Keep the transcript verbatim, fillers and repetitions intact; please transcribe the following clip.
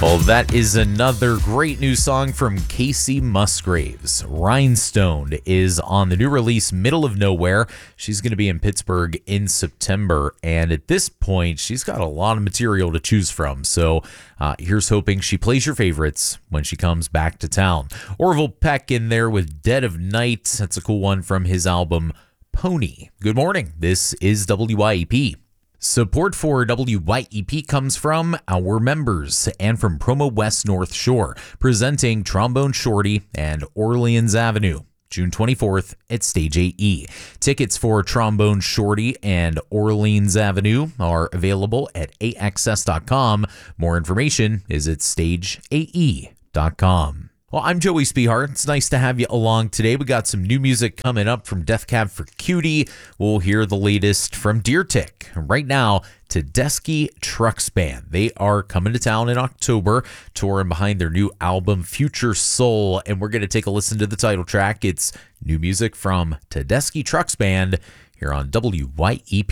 Well, that is another great new song from Casey Musgraves. Rhinestone is on the new release, Middle of Nowhere. She's going to be in Pittsburgh in September, and at this point, she's got a lot of material to choose from. So uh, here's hoping she plays your favorites when she comes back to town. Orville Peck in there with Dead of Night. That's a cool one from his album Pony. Good morning. This is W Y E P. Support for W Y E P comes from our members and from Promo West North Shore, presenting Trombone Shorty and Orleans Avenue, June twenty-fourth at Stage A E. Tickets for Trombone Shorty and Orleans Avenue are available at A X S dot com. More information is at stage A E dot com. Well, I'm Joey Spehart. It's nice to have you along today. We got some new music coming up from Death Cab for Cutie. We'll hear the latest from Deer Tick. Right now, Tedeschi Trucks Band. They are coming to town in October, touring behind their new album, Future Soul. And we're going to take a listen to the title track. It's new music from Tedeschi Trucks Band here on W Y E P.